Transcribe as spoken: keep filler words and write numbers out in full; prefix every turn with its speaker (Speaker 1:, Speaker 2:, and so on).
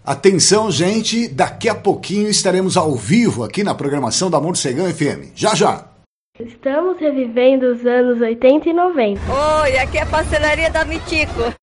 Speaker 1: Atenção, gente, daqui a pouquinho estaremos ao vivo aqui na programação da Morcegão F M. Já, já!
Speaker 2: Estamos revivendo os anos oitenta e noventa.
Speaker 3: Oi, aqui é a pastelaria da Mitico.